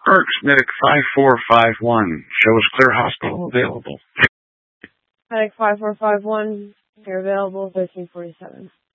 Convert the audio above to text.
Berks, Medic 5451. Shows Clear Hospital available. Medic 5451, you're available, 1347.